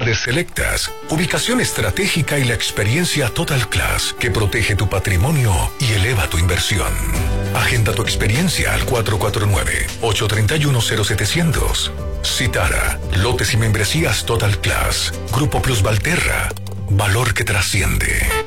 propiedades selectas, ubicación estratégica y la experiencia Total Class que protege tu patrimonio y eleva tu inversión. Agenda tu experiencia al 449-831-0700. Citara, lotes y membresías Total Class. Grupo Plus Valterra, valor que trasciende.